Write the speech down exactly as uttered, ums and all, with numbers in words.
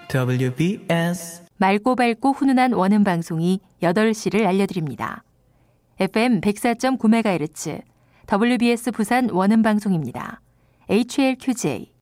더블유비에스 맑고 밝고 훈훈한 원음 방송이 여덟 시를 알려드립니다. 에프엠 백사 점 구 메가헤르츠 더블유비에스 부산 원음 방송입니다. 에이치엘큐제이